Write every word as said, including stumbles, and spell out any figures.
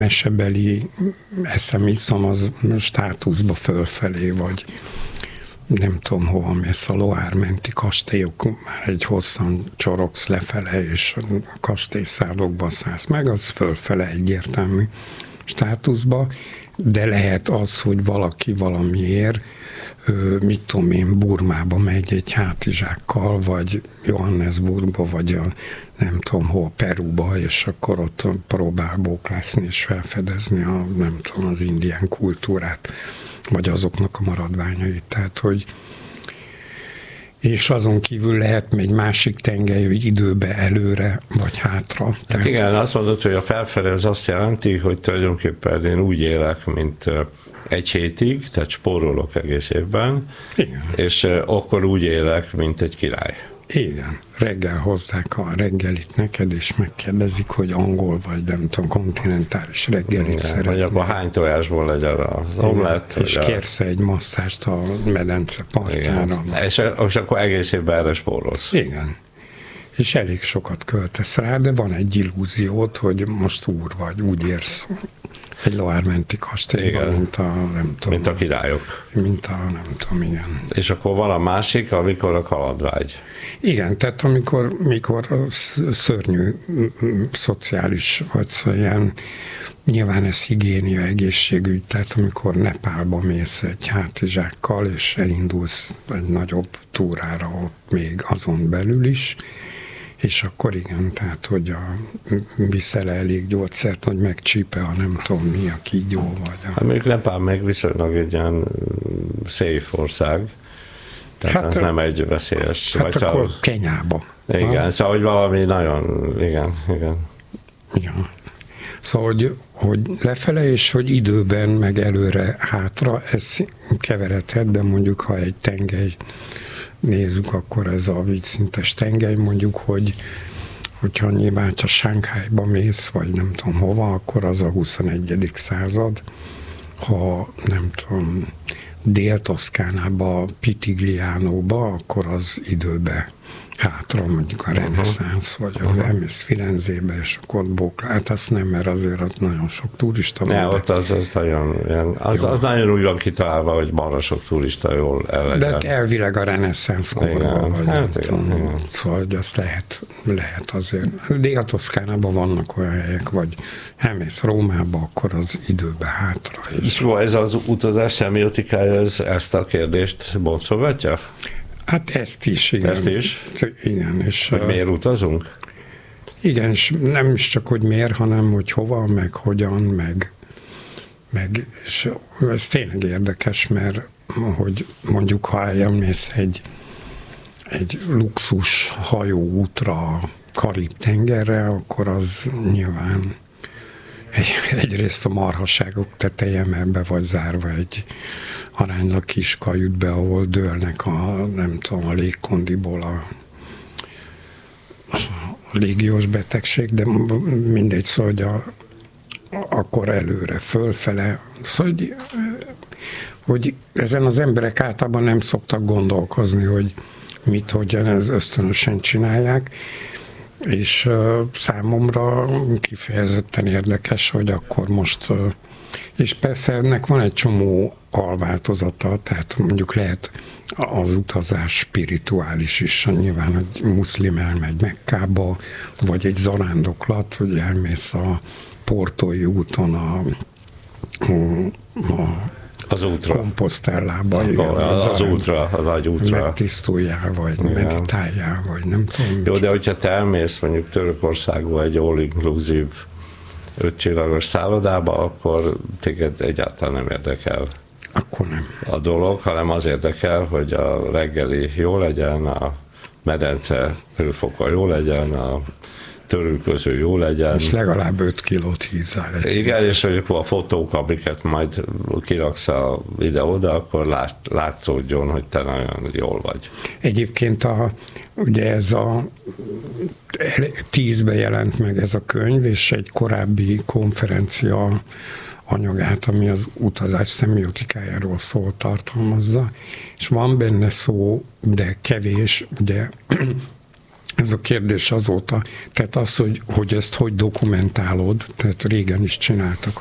mesebeli eszem iszom, az státuszba fölfelé, vagy nem tudom hova mész, a Loire menti kastélyok, már egy hosszan csorogsz lefele, és a kastélyszálokba szállsz meg, az fölfele egyértelmű státuszba, de lehet az, hogy valaki valamiért, mit tudom én, Burmába megy egy hátizsákkal, vagy Johannesburgba, vagy a nem tudom hol, Perúba, és akkor ott próbál bóklászni és felfedezni a, nem tudom, az indián kultúrát, vagy azoknak a maradványait. Tehát, hogy és azon kívül lehet egy másik tengely, hogy időbe előre, vagy hátra. Hát Tehát... igen, azt mondod, hogy a felfelé az azt jelenti, hogy tulajdonképpen én úgy élek, mint egy hétig, tehát spórolok egész évben, igen. És akkor úgy élek, mint egy király. Igen, reggel hozzák a reggelit neked, és megkérdezik, hogy angol vagy, nem tudom, kontinentális reggelit szeretnél. Vagy akkor hány tojásból legyen az omlett. És kérsz egy masszást a medence partjára. És, és akkor egész évben erre spórolsz. Igen. És elég sokat költesz rá, de van egy illúziót, hogy most úr vagy, úgy érsz egy Loire menti kastélyban, mint a, nem tudom. Mint a királyok. Mint a, nem tudom, igen. És akkor van a másik, amikor a kalandvágy. Igen, tehát amikor mikor szörnyű szociális, vagy szóval ilyen, nyilván ez higiénia, egészségügy, tehát amikor Nepálba mész egy hátizsákkal, és elindulsz egy nagyobb túrára ott még azon belül is, és akkor igen, tehát hogy a, viszel elég gyógyszert, hogy megcsípe a nem tudom mi, a kígyó vagy a... Hát mondjuk Nepál meg viszonylag egy ilyen safe ország, tehát hát, ez nem egy veszélyes. Hát vagy akkor szóval, Kenyába. Igen, ha? Szóval hogy valami nagyon, igen, igen. Ja. Szóval, hogy, hogy lefele, és hogy időben, meg előre, hátra, ez keveredhet, de mondjuk, ha egy tengely nézzük, akkor ez a vízszintes tengely, mondjuk, hogy hogyha nyilván, ha Sánkhájba mész, vagy nem tudom hova, akkor az a huszonegyedik század. Ha nem tudom, Dél-Toszkánába, Pitigliánóba, akkor az időbe hátra, mondjuk a reneszánsz, vagy az uh-huh. elmész Firenzébe, és akkor bókl. Hát azt nem, mert azért ott nagyon sok turista van. Ne, ott az, az nagyon, az, az nagyon úgy van kitalálva, hogy marra sok turista jól el legyen. De hát elvileg a reneszánsz korban, vagy hát, igen, tudom, igen. Szóval, hogy azt lehet, lehet azért. Dél-Toszkánában vannak olyan helyek, vagy elmész Rómába, akkor az időbe hátra. És, és ez az utazás szemiotikája, ez, ezt a kérdést boncolgatja? Hát ezt is, igen. Ezt is? Igen. És, hogy miért utazunk? Igen, és nem is csak, hogy miért, hanem hogy hova, meg hogyan, meg, meg és ez tényleg érdekes, mert hogy mondjuk, ha elmész egy, egy luxus hajóútra a Karib-tengerre, akkor az nyilván egy, egyrészt a marhaságok teteje, mert be vagy zárva egy aránylag kis kajütbe, ahol dőlnek a, nem tudom, a légkondiból a, a légiós betegség, de mindegy, szóval, hogy a, akkor előre, fölfele, szóval, hogy, hogy ezen az emberek általában nem szoktak gondolkozni, hogy mit, hogyan, ez ösztönösen csinálják, és uh, számomra kifejezetten érdekes, hogy akkor most, uh, és persze ennek van egy csomó alváltozata, tehát mondjuk lehet az utazás spirituális is, nyilván, hogy muszlim elmegy Mekkába, vagy egy zarándoklat, hogy elmész a Portói úton a, a, a az útra. Komposztellába. Igen, az, az útra, az nagy útra. Megtisztuljál, vagy igen. meditáljál, vagy nem tudom. Jó, de hogyha te elmész mondjuk Törökországba egy all-inclusive ötcsillagos szállodába, akkor téged egyáltalán nem érdekel. Akkor nem. A dolog, hanem az érdekel, hogy a reggeli jó legyen, a medence hőfoka jó legyen, a törülköző jó legyen. És legalább öt kilót hízzál. Igen, és mondjuk a fotók, amiket majd kiraksz a videóda, akkor lát, látszódjon, hogy te nagyon jól vagy. Egyébként a, ugye ez a tízbe jelent meg ez a könyv, és egy korábbi konferencia anyagát, ami az utazás szemiotikájáról szól, tartalmazza, és van benne szó, de kevés, ugye ez a kérdés azóta. Tehát az, hogy, hogy ezt hogy dokumentálod, tehát régen is csináltak